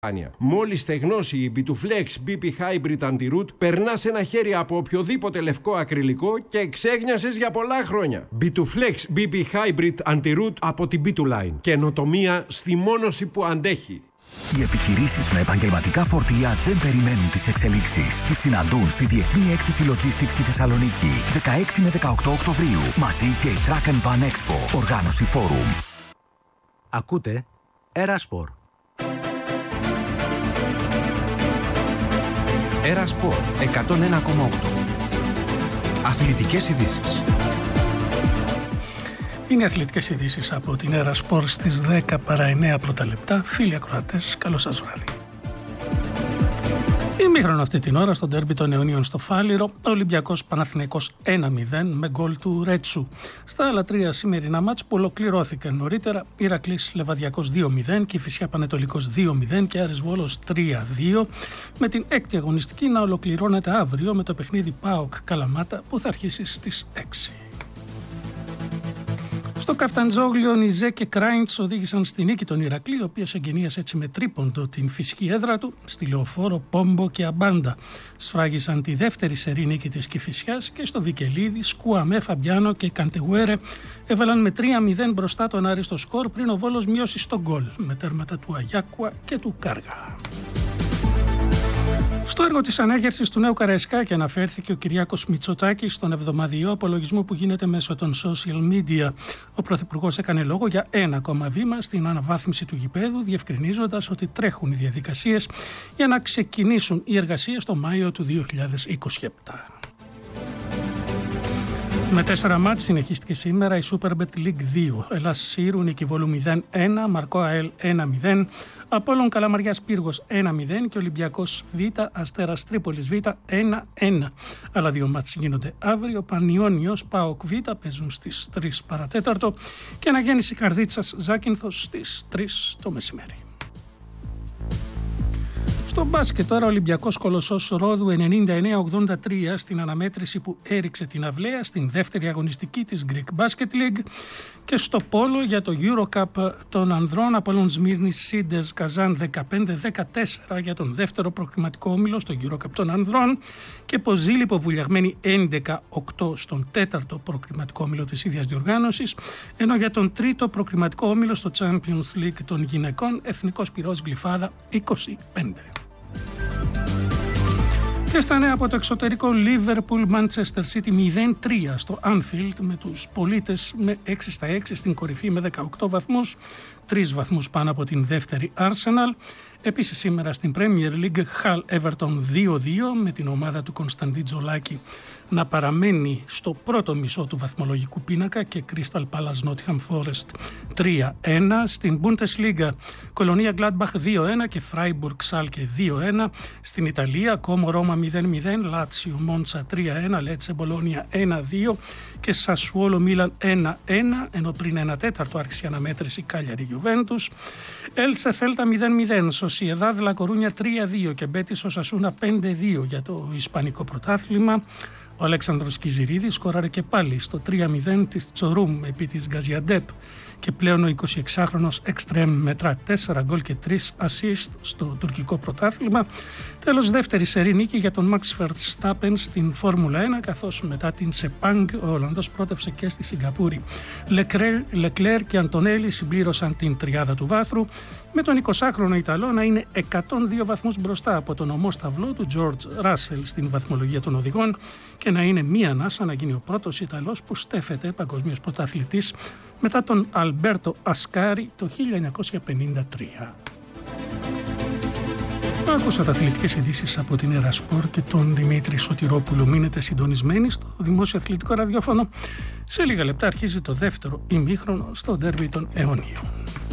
Μόλις στεγνώσει η Bituflex BP Hybrid Anti-Root, περνάς ένα χέρι από οποιοδήποτε λευκό ακριλικό και εξέγνιασες για πολλά χρόνια. Bituflex BP Hybrid Anti-Root από την Bituline. Καινοτομία στη μόνωση που αντέχει. Οι επιχειρήσεις με επαγγελματικά φορτία δεν περιμένουν τις εξελίξεις. Τις συναντούν στη Διεθνή Έκθεση Logistics στη Θεσσαλονίκη. 16 με 18 Οκτωβρίου. Μαζί και η Truck and Van Expo. Οργάνωση Forum. Ακούτε Erasport. Erasport 101,8. Αθλητικές ειδήσεις. Είναι αθλητικές ειδήσεις από την Erasport στις 10 παρά 9 πρώτα λεπτά. Φίλοι ακροατές, καλό σας βράδυ. Ημίχρονο αυτή την ώρα στο ντέρμπι των Αιωνίων στο Φάληρο, Ολυμπιακός Παναθηναϊκός 1-0 με γκολ του Ρέτσου. Στα άλλα τρία σημερινά μάτς που ολοκληρώθηκαν νωρίτερα, Ηρακλής Λεβαδιακός 2-0, Κηφισιά Πανετολικός 2-0 και Άρης Βόλος 3-2, με την έκτη αγωνιστική να ολοκληρώνεται αύριο με το παιχνίδι ΠΑΟΚ Καλαμάτα που θα αρχίσει στις 6. Στο Καφταντζόγλιο, Νιζέ και Κράιντς οδήγησαν στη νίκη τον Ηρακλή, ο οποίος εγκαινίασε έτσι με τρίποντο την φυσική έδρα του. Στη Λεωφόρο, Πόμπο και Αμπάντα σφράγισαν τη δεύτερη σερή νίκη της Κηφισιάς και στο Βικελίδη, Σκουαμέ, Φαμπιάνο και Καντεγουέρε έβαλαν με 3-0 μπροστά τον Άρη στο σκορ πριν ο Βόλος μειώσει στο γκολ με τέρματα του Αγιάκουα και του Κάργα. Στο έργο της ανέγερσης του νέου Καραϊσκάκη αναφέρθηκε ο Κυριάκος Μητσοτάκης στον εβδομαδιαίο απολογισμό που γίνεται μέσω των social media. Ο Πρωθυπουργός έκανε λόγο για ένα ακόμα βήμα στην αναβάθμιση του γηπέδου, διευκρινίζοντας ότι τρέχουν οι διαδικασίες για να ξεκινήσουν οι εργασίες το Μάιο του 2027. Με 4 μάτς συνεχίστηκε σήμερα η Superbet League 2. Ελλάς Σύρου, Νίκη Βόλου 0-1, Μαρκό ΑΕΛ 1-0, Απόλλων Καλαμαριάς Πύργος 1-0 και Ολυμπιακός Β, Αστέρας Τρίπολης Β 1-1. Άλλα δύο μάτς γίνονται αύριο. Πανιόνιος ΠΑΟΚ Β παίζουν στις 3 παρατέταρτο και Αναγέννηση Καρδίτσας Ζάκυνθος στις 3 το μεσημέρι. Στο μπάσκετ τώρα, ο Ολυμπιακός Κολοσσός Ρόδου 99-83 στην αναμέτρηση που έριξε την αυλαία στην δεύτερη αγωνιστική της Greek Basket League, και στο πόλο για το Eurocup των ανδρών, Απόλλων Σμύρνης Σίντες Καζάν 15-14 για τον δεύτερο προκριματικό όμιλο στο Eurocup των ανδρών και Ποζήλιπο Βουλιαγμένη 11-8 στον τέταρτο προκριματικό όμιλο της ίδιας διοργάνωσης, ενώ για τον τρίτο προκριματικό όμιλο στο Champions League των γυναικών Εθνικός Πυρός Γλυφάδα 25. Και στα νέα από το εξωτερικό, Liverpool Manchester City 0-3 στο Anfield, με τους πολίτες με 6-6 στην κορυφή με 18 βαθμούς, 3 βαθμούς πάνω από την δεύτερη Arsenal. Επίσης σήμερα στην Premier League, Hull Everton 2-2 με την ομάδα του Κωνσταντίν Τζολάκη να παραμένει στο πρώτο μισό του βαθμολογικού πίνακα και Crystal Palace Nottingham Forest 3-1. Στην Bundesliga, Κολονία Gladbach 2-1 και Freiburg Schalke 2-1. Στην Ιταλία, Como Roma 0-0, Lazio Monza 3-1, Lecce Bologna 1-2 και Sassuolo Milan 1-1, ενώ πριν 1/4 άρχισε η αναμέτρηση Cagliari Juventus. Elche Celta 0-0, Sociedad La Coruña 3-2 και Betis Osasuna 5-2 για το Ισπανικό πρωτάθλημα. Ο Αλέξανδρος Κιζηρίδης σκόραρε και πάλι στο 3-0 της Τσορούμ επί της Γκαζιαντέπ και πλέον ο 26χρονος Εκστρέμ μετρά 4 γκολ και 3 assist στο τουρκικό πρωτάθλημα. Τέλος, δεύτερη σερή νίκη για τον Max Verstappen στην Φόρμουλα 1, καθώς μετά την Σεπάνγκ ο Ολλανδός πρότεψε και στη Σιγκαπούρη. Λεκλέρ και Αντονέλη συμπλήρωσαν την τριάδα του βάθρου, με τον 20χρονο Ιταλό να είναι 102 βαθμούς μπροστά από τον ομόσταυλό του George Russell στην βαθμολογία των οδηγών και να είναι μία ανάσα να γίνει ο πρώτος Ιταλός που στέφεται παγκοσμίως πρωταθλητής μετά τον Αλμπέρτο Ασκάρι το 1953. Άκουσα αθλητικές ειδήσεις από την Erasport και τον Δημήτρη Σωτηρόπουλο. Μείνετε συντονισμένοι στο Δημόσιο Αθλητικό Ραδιόφωνο. Σε λίγα λεπτά αρχίζει το δεύτερο ημίχρονο στο ντέρμπι των Αιωνίων.